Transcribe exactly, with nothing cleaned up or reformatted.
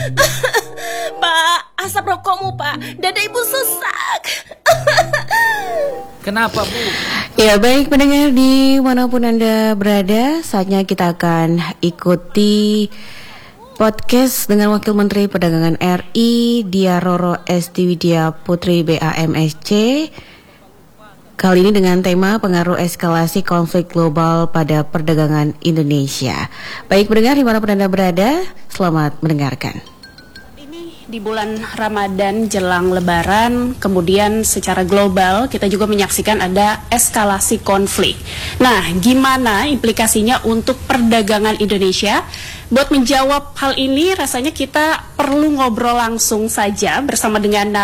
Pak, asap rokokmu, Pak. Dada Ibu sesak. Kenapa, Bu? Ya, baik pendengar dimanapun Anda berada, saatnya kita akan ikuti podcast dengan Wakil Menteri Perdagangan R I, Dia Roro Esti Widya Putri B A M S C. Kali ini dengan tema pengaruh eskalasi konflik global pada perdagangan Indonesia. Baik pendengar dimanapun Anda berada, selamat mendengarkan. Di bulan Ramadan jelang Lebaran, kemudian secara global kita juga menyaksikan ada eskalasi konflik. Nah, gimana implikasinya untuk perdagangan Indonesia? Buat menjawab hal ini, rasanya kita perlu ngobrol langsung saja bersama dengan